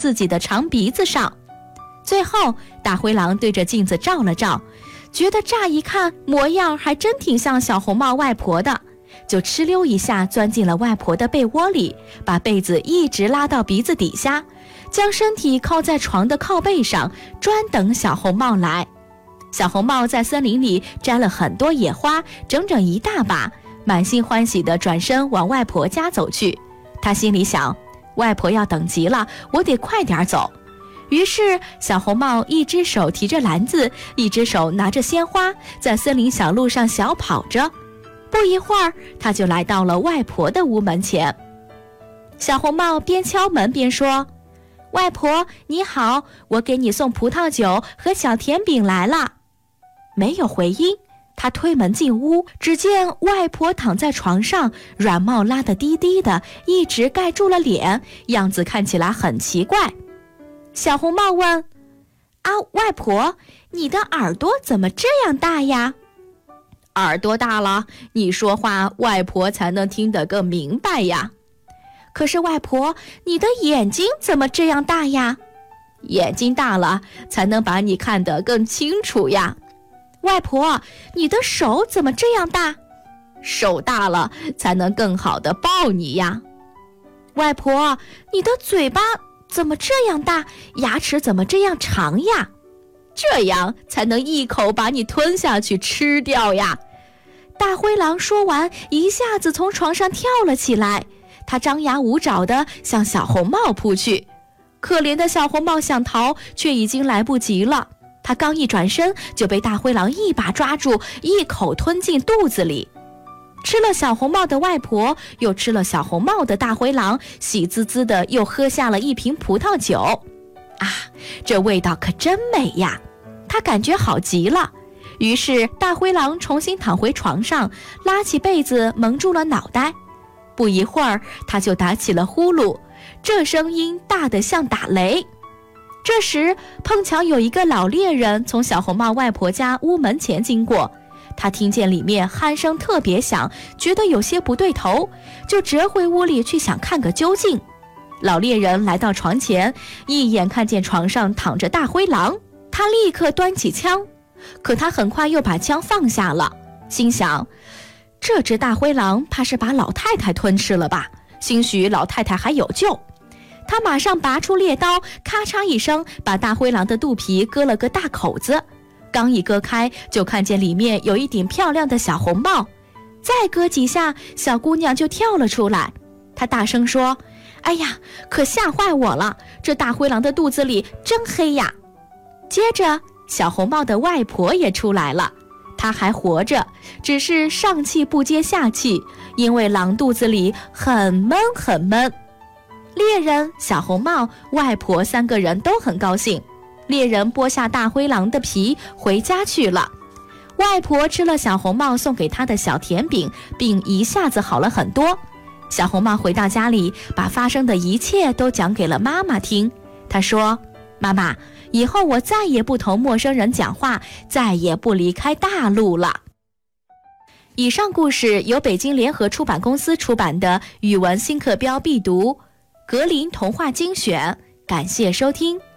自己的长鼻子上。最后大灰狼对着镜子照了照，觉得乍一看模样还真挺像小红帽外婆的，就哧溜一下钻进了外婆的被窝里，把被子一直拉到鼻子底下，将身体靠在床的靠背上，专等小红帽来。小红帽在森林里摘了很多野花，整整一大把，满心欢喜地转身往外婆家走去。他心里想，外婆要等急了，我得快点走。于是小红帽一只手提着篮子，一只手拿着鲜花，在森林小路上小跑着。不一会儿，他就来到了外婆的屋门前。小红帽边敲门边说：外婆你好，我给你送葡萄酒和小甜饼来了。没有回音，他推门进屋，只见外婆躺在床上，软帽拉得低低的，一直盖住了脸，样子看起来很奇怪。小红帽问：外婆，你的耳朵怎么这样大呀？耳朵大了，你说话外婆才能听得更明白呀。可是外婆，你的眼睛怎么这样大呀？眼睛大了，才能把你看得更清楚呀。外婆，你的手怎么这样大？手大了，才能更好地抱你呀。外婆，你的嘴巴怎么这样大？牙齿怎么这样长呀？这样才能一口把你吞下去吃掉呀。大灰狼说完，一下子从床上跳了起来，他张牙舞爪地向小红帽扑去。可怜的小红帽想逃，却已经来不及了。他刚一转身，就被大灰狼一把抓住，一口吞进肚子里。吃了小红帽的外婆，又吃了小红帽的大灰狼，喜滋滋的又喝下了一瓶葡萄酒。这味道可真美呀！他感觉好极了。于是大灰狼重新躺回床上，拉起被子蒙住了脑袋。不一会儿，他就打起了呼噜，这声音大得像打雷。这时碰巧有一个老猎人从小红帽外婆家屋门前经过，他听见里面鼾声特别响，觉得有些不对头，就折回屋里去想看个究竟。老猎人来到床前，一眼看见床上躺着大灰狼，他立刻端起枪，可他很快又把枪放下了，心想这只大灰狼怕是把老太太吞噬了吧，兴许老太太还有救。他马上拔出猎刀，咔嚓一声把大灰狼的肚皮割了个大口子，刚一割开，就看见里面有一顶漂亮的小红帽，再割几下，小姑娘就跳了出来。他大声说：哎呀，可吓坏我了，这大灰狼的肚子里真黑呀。接着小红帽的外婆也出来了，她还活着，只是上气不接下气，因为狼肚子里很闷很闷。猎人、小红帽、外婆三个人都很高兴。猎人剥下大灰狼的皮回家去了，外婆吃了小红帽送给她的小甜饼，病一下子好了很多。小红帽回到家里，把发生的一切都讲给了妈妈听。她说：妈妈，以后我再也不同陌生人讲话，再也不离开大陆了。以上故事由北京联合出版公司出版的语文新课标必读格林童话精选，感谢收听。